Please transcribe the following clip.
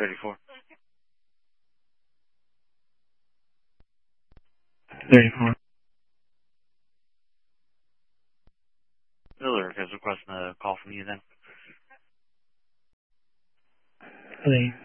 34. 34. Miller is requesting a call from you then. Hello.